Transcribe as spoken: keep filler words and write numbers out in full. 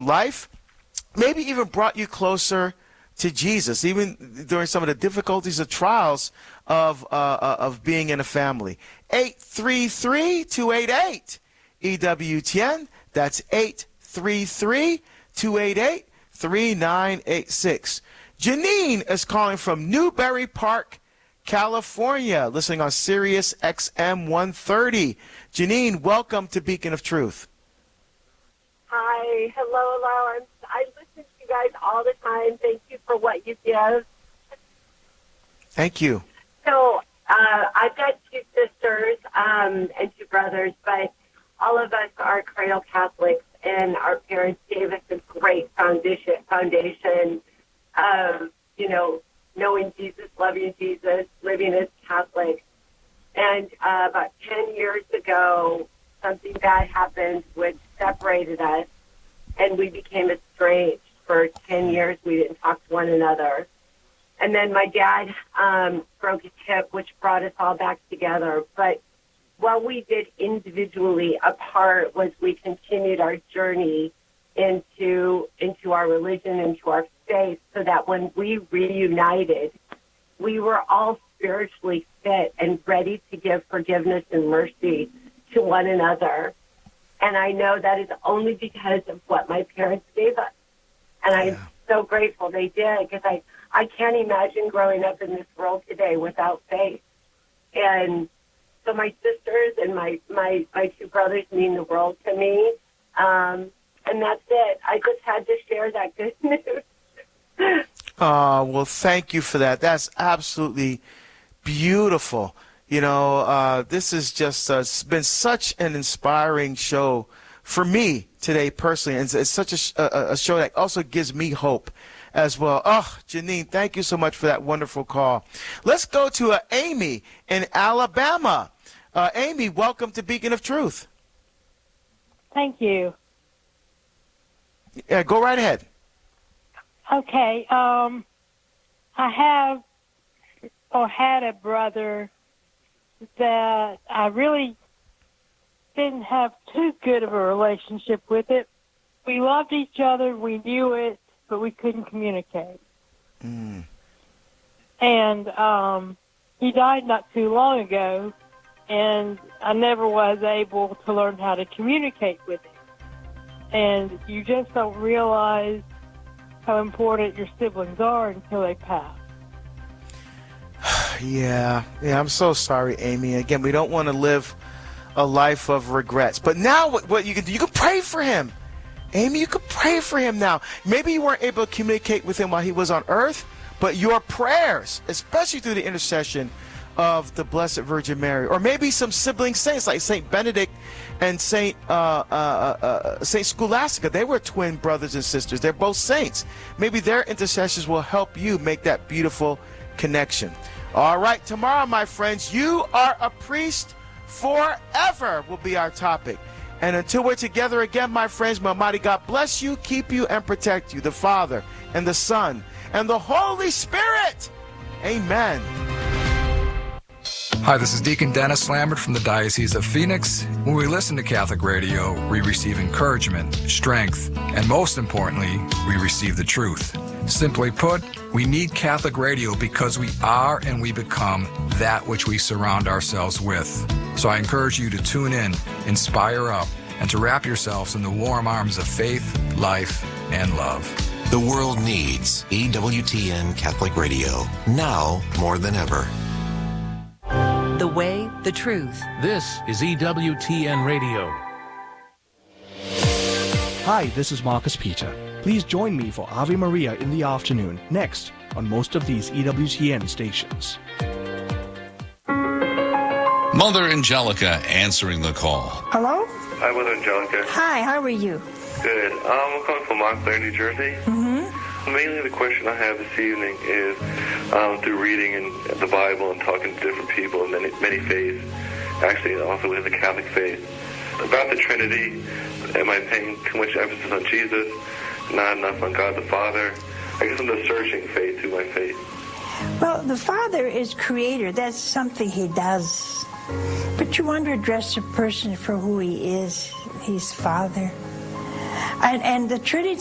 life, maybe even brought you closer to Jesus, even during some of the difficulties or trials of uh, of being in a family. eight three three, two eight eight, E W T N. That's eight three three, two eight eight, three nine eight six. Janine is calling from Newbury Park, California, listening on Sirius X M one thirty. Janine, welcome to Beacon of Truth. Hi, hello, hello. I'm, I listen to you guys all the time. Thank you for what you give. Thank you. So uh, I've got two sisters um, and two brothers, but all of us are cradle Catholics, and our parents gave us a great foundation, foundation of, you know, knowing Jesus, loving Jesus, living as Catholics. And uh, about ten years ago, something bad happened which separated us, and we became estranged. For ten years, we didn't talk to one another. And then my dad um, broke his hip, which brought us all back together. But what we did individually apart was we continued our journey into into our religion, into our faith, so that when we reunited, we were all spiritually fit and ready to give forgiveness and mercy to one another. And I know that is only because of what my parents gave us. And I'm yeah. so grateful they did, because I, I can't imagine growing up in this world today without faith. And so my sisters and my, my, my two brothers mean the world to me. Um, and that's it. I just had to share that good news. Oh, well, thank you for that. That's absolutely beautiful. You know, uh, this is just uh, it's been such an inspiring show for me today personally. And it's, it's such a, a, a show that also gives me hope as well. Oh, Janine, thank you so much for that wonderful call. Let's go to uh, Amy in Alabama. Uh, Amy, welcome to Beacon of Truth. Thank you. Yeah, go right ahead. Okay. Um, I have or had a brother that I really didn't have too good of a relationship with it. We loved each other, we knew it, but we couldn't communicate. Mm. And um, he died not too long ago, and I never was able to learn how to communicate with him. And you just don't realize how important your siblings are until they pass. Yeah, yeah, I'm so sorry, Amy. Again, we don't want to live a life of regrets. But now what, what you can do, you can pray for him. Amy, you can pray for him now. Maybe you weren't able to communicate with him while he was on earth, but your prayers, especially through the intercession of the Blessed Virgin Mary, or maybe some sibling saints like Saint Benedict and Saint uh, uh, uh, Saint Scholastica. They were twin brothers and sisters. They're both saints. Maybe their intercessions will help you make that beautiful connection. All right, tomorrow, my friends, you are a priest forever will be our topic. And until we're together again, my friends, may Almighty God bless you, keep you, and protect you, the Father and the Son and the Holy Spirit. Amen. Hi, this is Deacon Dennis Lambert from the Diocese of Phoenix. When we listen to Catholic radio, we receive encouragement, strength, and most importantly, we receive the truth. Simply put, we need Catholic radio because we are and we become that which we surround ourselves with. So I encourage you to tune in, inspire up, and to wrap yourselves in the warm arms of faith, life, and love. The world needs E W T N Catholic Radio, now more than ever. The way, the truth. This is E W T N Radio. Hi, this is Marcus Peter. Please join me for Ave Maria in the afternoon, next on most of these E W T N stations. Mother Angelica answering the call. Hello? Hi, Mother Angelica. Hi, how are you? Good. Um, I'm calling from Montclair, New Jersey. Mm-hmm. Mainly the question I have this evening is um, through reading in the Bible and talking to different people of many, many faiths, actually also within the Catholic faith, about the Trinity. Am I paying too much emphasis on Jesus, not enough on God the Father? I guess I'm just searching faith through my faith. Well, the Father is creator. That's something he does. But you want to address a person for who he is. He's Father. And, and the Trinity